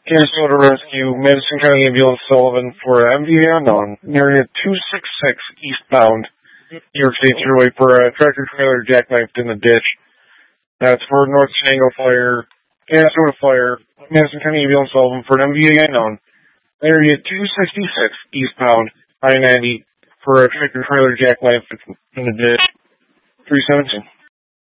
Canastota Rescue, Madison County Ambulance Sullivan for MVA unknown, area 266 eastbound, New York State Thruway for a tractor trailer jackknifed in the ditch. That's for North Shenango Fire, Canastota Fire, Madison County Ambulance Sullivan for an MVA unknown, area 266 eastbound, I-90 for a tractor trailer jackknifed in the ditch. 317.